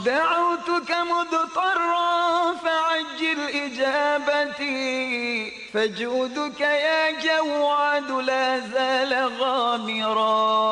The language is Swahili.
دعوتك مضطرا فعجل إجابتي، فجودك يا جواد لا زال غامرا.